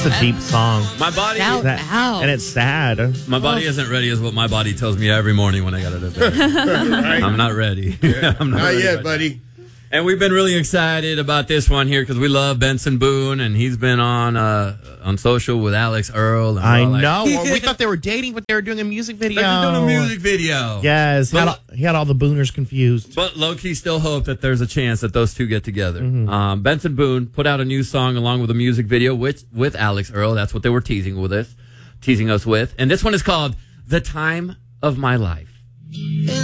That's a deep song. My body, And it's sad. my body isn't ready, is what my body tells me every morning when I got out of bed. Right? I'm not ready. I'm Not ready yet, right buddy. And we've been really excited about this one here because we love Benson Boone, and he's been on social with Alex Earl. And I we're all like, know. Well, we thought they were dating, but they were doing a music video. They're doing a music video. Yes. He had all the Booners confused. But low-key still hope that there's a chance that those two get together. Benson Boone put out a new song along with a music video with Alex Earl. That's what they were teasing us with. And this one is called The Time of My Life.